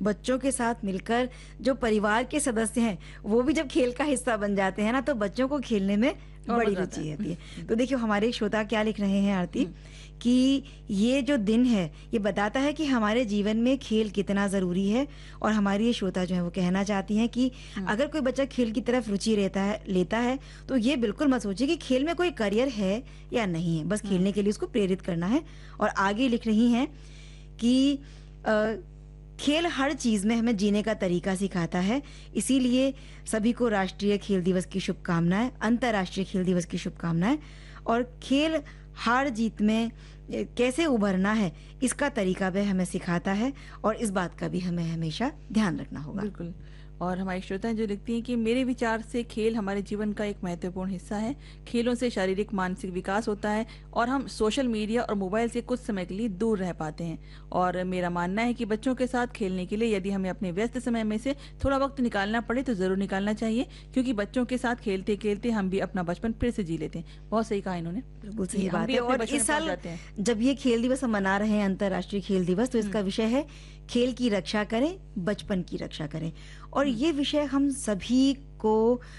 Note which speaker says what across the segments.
Speaker 1: बच्चों के साथ मिलकर जो परिवार के सदस्य हैं वो भी जब खेल का हिस्सा बन जाते हैं ना, तो बच्चों को खेलने में
Speaker 2: और
Speaker 1: बड़ी
Speaker 2: मजा आता
Speaker 1: रुचि
Speaker 2: है।
Speaker 1: रहती है। तो देखिए हमारे श्रोता क्या लिख रहे हैं आरती, कि ये जो दिन है ये बताता है कि हमारे जीवन में खेल कितना ज़रूरी है। और हमारी ये श्रोता जो है वो कहना चाहती हैं कि अगर कोई बच्चा खेल की तरफ रुचि लेता है तो ये बिल्कुल मत सोचिए कि खेल में कोई करियर है या नहीं है, बस खेलने के लिए उसको प्रेरित करना है। और आगे लिख रही हैं कि अ, खेल हर चीज में हमें जीने का तरीका सिखाता है, इसीलिए सभी को राष्ट्रीय खेल दिवस की शुभकामनाएं, अंतर्राष्ट्रीय खेल दिवस की शुभकामनाएं। और खेल हार जीत में कैसे उभरना है इसका तरीका भी हमें सिखाता है, और इस बात का भी हमें हमेशा ध्यान रखना होगा।
Speaker 2: बिल्कुल। और हमारी श्रोताएं जो लिखती हैं कि मेरे विचार से खेल हमारे जीवन का एक महत्वपूर्ण हिस्सा है। खेलों से शारीरिक मानसिक विकास होता है और हम सोशल मीडिया और मोबाइल से कुछ समय के लिए दूर रह पाते हैं। और मेरा मानना है कि बच्चों के साथ खेलने के लिए यदि हमें अपने व्यस्त समय में से थोड़ा वक्त निकालना पड़े तो जरूर निकालना चाहिए, क्योंकि बच्चों के साथ खेलते खेलते हम भी अपना बचपन फिर से जी लेते हैं। बहुत सही कहा इन्होंने।
Speaker 1: बिल्कुल
Speaker 2: कि
Speaker 1: सही
Speaker 2: हम
Speaker 1: बात
Speaker 2: भी
Speaker 1: है।
Speaker 2: अपने
Speaker 1: और
Speaker 2: बचपन
Speaker 1: इस
Speaker 2: में पहुंच
Speaker 1: साल
Speaker 2: जाते हैं।
Speaker 1: जब ये खेल दिवस हम मना रहे हैं, अंतर्राष्ट्रीय खेल दिवस, तो इसका विषय है खेल की रक्षा करें, बचपन की रक्षा करें। और ये विषय हम सभी को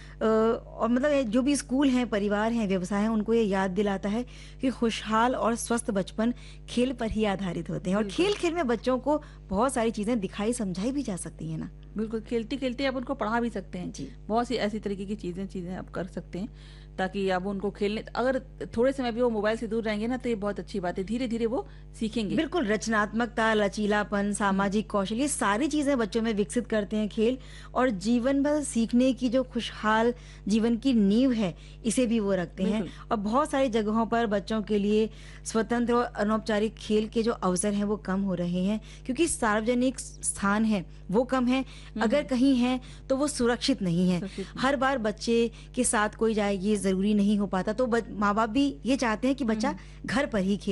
Speaker 1: और मतलब जो भी स्कूल हैं, परिवार हैं, व्यवसाय हैं, उनको ये याद दिलाता है कि खुशहाल और स्वस्थ बचपन खेल पर ही आधारित होते हैं। और
Speaker 2: बिल्कुल।
Speaker 1: खेल खेल में बच्चों को बहुत सारी चीजें दिखाई समझाई भी जा सकती हैं ना।
Speaker 2: बिल्कुल, खेलते खेलते आप उनको पढ़ा भी सकते हैं।
Speaker 1: जी
Speaker 2: बहुत सी ऐसी तरीके की चीजें आप कर सकते हैं, ताकि आप उनको खेलने, अगर थोड़े समय भी वो मोबाइल से दूर रहेंगे ना, तो ये बहुत अच्छी बात है। धीरे धीरे वो सीखेंगे।
Speaker 1: बिल्कुल, रचनात्मकता, लचीलापन, सामाजिक कौशल, ये सारी चीजें बच्चों में विकसित करते हैं खेल। और जीवन भर सीखने की जो खुशहाल जीवन की नींव है, इसे भी वो रखते हैं।
Speaker 2: बिल्कुल।
Speaker 1: और बहुत सारी जगहों पर बच्चों के लिए स्वतंत्र और अनौपचारिक खेल के जो अवसर हैं वो कम हो रहे हैं, क्योंकि सार्वजनिक स्थान है वो कम है, अगर कहीं है तो वो सुरक्षित नहीं है।
Speaker 2: सुरक्षित नहीं।
Speaker 1: हर बार बच्चे के साथ कोई जाए ये जरूरी नहीं हो पाता, तो माँ बाप भी ये चाहते हैं कि बच्चा घर पर ही खेले।